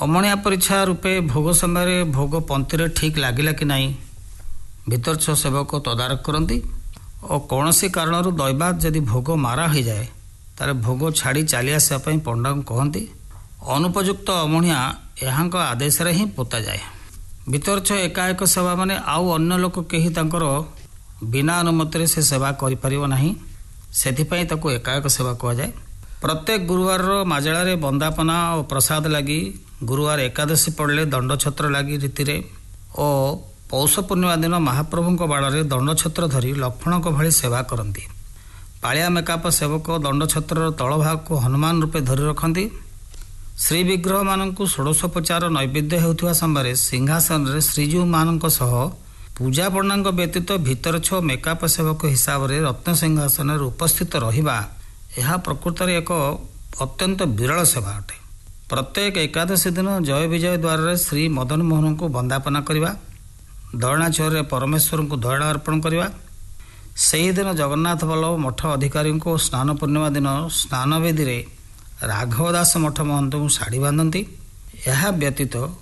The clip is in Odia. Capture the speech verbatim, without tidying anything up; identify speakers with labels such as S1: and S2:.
S1: ଅମଣିଆ ପରୀକ୍ଷା ରୂପେ ଭୋଗ ସମୟରେ ଭୋଗ ପନ୍ତିରେ ଠିକ୍ ଲାଗିଲା କି ନାହିଁ ଭିତରଛ ସେବକ ତଦାରଖ କରନ୍ତି ଓ କୌଣସି କାରଣରୁ ଦୈବାତ ଯଦି ଭୋଗ ମାରା ହୋଇଯାଏ ତାହେଲେ ଭୋଗ ଛାଡ଼ି ଚାଲି ଆସିବା ପାଇଁ ପଣ୍ଡାଙ୍କୁ କହନ୍ତି। ଅନୁପଯୁକ୍ତ ଅମଣିଆ ଏହାଙ୍କ ଆଦେଶରେ ହିଁ ପୋତାଯାଏ। ଭିତରଛ ଏକାଏକ ସେବା ମାନେ ଆଉ ଅନ୍ୟ ଲୋକ କେହି ତାଙ୍କର ବିନା ଅନୁମତିରେ ସେ ସେବା କରିପାରିବ ନାହିଁ, ସେଥିପାଇଁ ତାକୁ ଏକାଏକ ସେବା କୁହାଯାଏ। ପ୍ରତ୍ୟେକ ଗୁରୁବାରର ମାଜଳାରେ ବନ୍ଦାପନା ଓ ପ୍ରସାଦ ଲାଗି, ଗୁରୁବାର ଏକାଦଶୀ ପଡ଼ିଲେ ଦଣ୍ଡଛତ୍ର ଲାଗି ରୀତିରେ ଓ ପୌଷ ପୂର୍ଣ୍ଣିମା ଦିନ ମହାପ୍ରଭୁଙ୍କ ବାଡ଼ରେ ଦଣ୍ଡଛତ୍ର ଧରି ଲକ୍ଷ୍ମଣଙ୍କ ଭଳି ସେବା କରନ୍ତି। ପାଳିଆ ମେକାପ ସେବକ ଦଣ୍ଡଛତ୍ରର ତଳଭାଗକୁ ହନୁମାନ ରୂପେ ଧରି ରଖନ୍ତି। ଶ୍ରୀବିଗ୍ରହମାନଙ୍କୁ ଷୋଡ଼ଶୋପଚାର ନୈବେଦ୍ୟ ହେଉଥିବା ସମୟରେ ସିଂହାସନରେ ଶ୍ରୀଜୀଉମାନଙ୍କ ସହ ପୂଜା ପଣ୍ଡାଙ୍କ ବ୍ୟତୀତ ଭିତରଛ ମେକାପ ସେବକ ହିସାବରେ ରତ୍ନ ସିଂହାସନରେ ଉପସ୍ଥିତ ରହିବା ଏହା ପ୍ରକୃତରେ ଏକ ଅତ୍ୟନ୍ତ ବିରଳ ସେବା ଅଟେ। ପ୍ରତ୍ୟେକ ଏକାଦଶୀ ଦିନ ଜୟ ବିଜୟ ଦ୍ୱାରରେ ଶ୍ରୀ ମଦନ ମୋହନଙ୍କୁ ବନ୍ଦାପନା କରିବା, ଦୟଣାଚଳରେ ପରମେଶ୍ୱରଙ୍କୁ ଦୟଣା ଅର୍ପଣ କରିବା, ସେହିଦିନ ଜଗନ୍ନାଥ ବଲ୍ଲଭ ମଠ ଅଧିକାରୀଙ୍କୁ ସ୍ନାନ ପୂର୍ଣ୍ଣିମା ଦିନ ସ୍ନାନବେଦୀରେ ରାଘବ ଦାସ ମଠ ମହନ୍ତଙ୍କୁ ଶାଢ଼ୀ ବାନ୍ଧନ୍ତି। ଏହା ବ୍ୟତୀତ